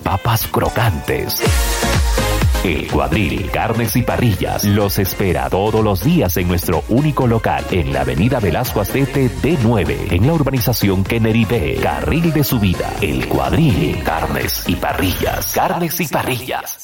papas crocantes. El Cuadril, carnes y parrillas, los espera todos los días en nuestro único local, en la avenida Velasco Astete D9, en la urbanización Kennedy B, carril de subida. El Cuadril, carnes y parrillas, carnes y parrillas.